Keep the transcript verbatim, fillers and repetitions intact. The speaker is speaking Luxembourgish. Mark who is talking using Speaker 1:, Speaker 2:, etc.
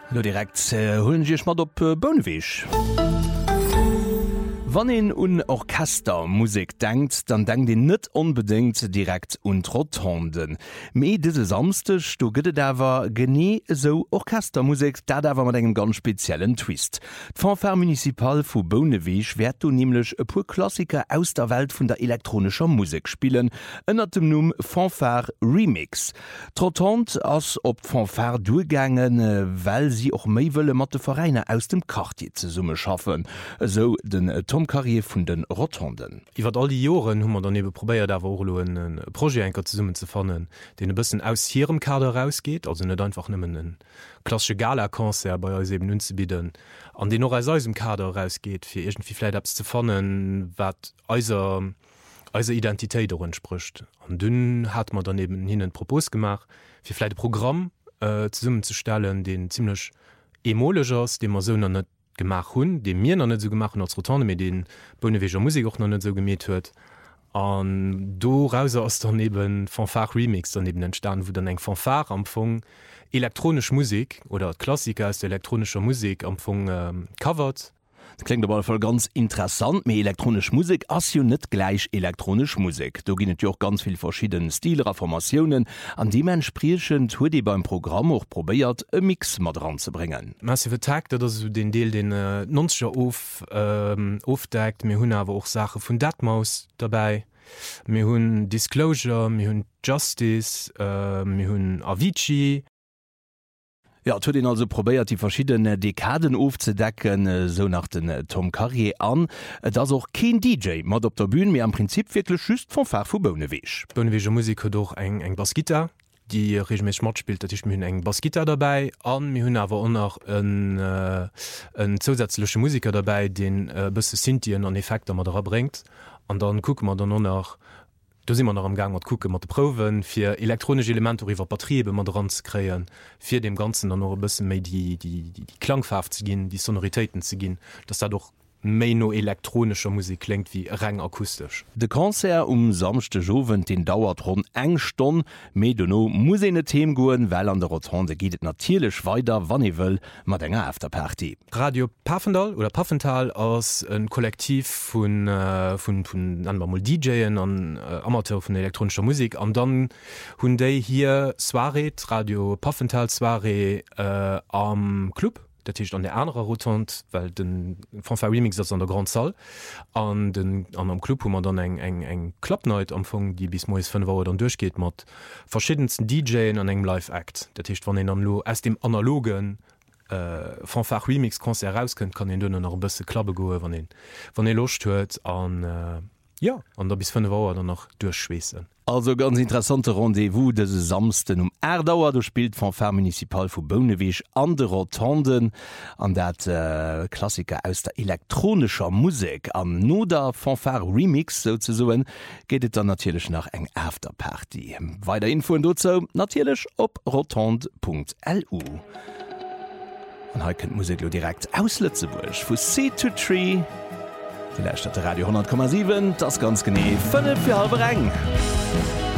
Speaker 1: Lo direkt äh, hullen Dich mat op äh, Bonewich. Wann en un Orchestermusik denkt, dann denkt den net unbedingt direkt un Rotonden. Mei dese samstech sto gëtt dawer gené so Orchestermusik, da dawer mat engem ganz speziellen Twist. D'Fanfare Municipal vu Bonewich werd du nämlichlech e pur Klassiker aus der Welt vun der elektronischer Musik spielen, ënner dem Numm Fanfare Remix. Trottant ass op Fanfare dugangen, well sie och méi wëlle mat de Vereine aus dem Quartier ze summe schaffen. So den äh, Tom Carrier vun den Rotonden.
Speaker 2: Iwer all die Joren hummer danebe probéiert dawer een Projekt enker ze summen ze fannen, den e bëssen aus hirem Kader rausgeht, also net einfach nëmmen en klassische Galakonzer bei eus eben nun ze bieden, an den noch als eusem Kader rausgeht, fir irgendwie Fläit abs ze fannen, wat eiser eiser Identitéit doren sprcht. An dünn hat man daneben hin en Propos gemacht, fir Fläit Programm äh, ze summen zu stellen, den ziemlichlech emolegers, de man so net gemacht hun, de mir noch net so gemacht als Rotonde mit den Bonneweger Musik auch noch net so gemäht huet. An do rause ass daneben Fanfare Remix daneben entstanden, wo dann eng Fanfare amfong elektronisch Musik oder Klassiker aus der elektronischer Musik amfong ähm, covert.
Speaker 1: Das klingt aber voll ganz interessant, mit elektronisch Musik ist ja nicht gleich elektronisch Musik. Da gibt es ja auch ganz viele verschiedene Stile, Formationen, an dementsprechend hat die beim Programm auch probiert, einen Mix mit ranzubringen.
Speaker 2: Massive Tag, das ist den Deal, den äh, neunziger auf, ähm, aufdeckt. Wir haben aber auch Sachen von Deadmau5 dabei. Wir haben Disclosure, wir haben Justice, äh, wir haben Avicii.
Speaker 1: Ja, hue den also probiert die verschiedene Dekaden aufzudecken, so nach den Tom Carrier an. Das auch kein D J mat op der Bühne, mir am Prinzip wirklich just vom Fach vu Bonewich.
Speaker 2: Boneweger Musik hat doch eng eng Bassgitarre, die regelmäßig Schmat spielt, dat ich mir eng Bassgitarre dabei an, mir hunn aber auch noch een äh, zusätzliche Musiker dabei, den äh, bësse Syntien an Effekte mat da bringt. Und dann gucken wir dann noch nach. Da sind wir noch am Gang und gucken mit Proben für elektronische Elemente über Batterien mit dran zu kreieren, für dem Ganzen dann noch ein bisschen mehr die, die, die, die Klangfarbe zu gehen, die Sonoritäten zu gehen, dass da doch mehr noch elektronische Musik klingt wie rein akustisch.
Speaker 1: Der Konzert um Samstagabend, den dauert rund eng Stunde, mehr noch muss eine Themen gehen, weil an der Rotonde geht es natürlich weiter, wann ihr will, mit einer Afterparty.
Speaker 2: Radio Paffendal oder Paffental als ein Kollektiv von, äh, von, von mal D Js und äh, Amateur von elektronischer Musik. Und dann haben die hier Soiree, Radio Paffental Soiree äh, am Club. Dat hicht an der andere Rotond, weil den Fanfare Remix das an der Grand Saal an den an am Club, wo man dann eng eng eng Klappneut amfang, die bis moes fünf Wochen dann durchgeht mat verschiedensten D Js an engem Live-Act. Dat hicht wann den an lo aus dem analogen äh, Fanfare Remix Konzert rauskennt, kann den dënnen noch ein bisschen klappe goe, wann den wann den locht huet an äh, ja, an der bis fünf Wochen dann noch durchschwessen.
Speaker 1: Also ganz interessante Rendezvous dese Samsten um Erdauer, du spielt Fanfare Municipal vu Bonewich an de Rotonden an dat äh, Klassiker aus der elektronischer Musik am no der Fanfare Remix so zu soen, geht es dann natürlich nach eng Afterparty. Weiter Info und dazu natürlich op rotond punkt l u. Und heute könnt Musik direkt aus Lützeburg vu Sea to Tree. Die Leihstadt Radio hundert Komma sieben, das ganz genau fünf für halbe Rang.